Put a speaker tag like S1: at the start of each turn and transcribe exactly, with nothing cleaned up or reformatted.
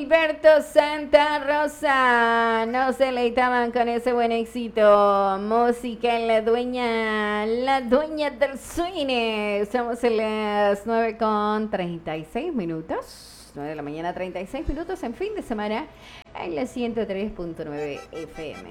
S1: Gilberto Santa Rosa. Nos deleitaban con ese buen éxito musical, la dueña, la dueña del swing. Estamos en las nueve con treinta y seis minutos. nueve de la mañana, treinta y seis minutos en fin de semana en la ciento tres punto nueve F M.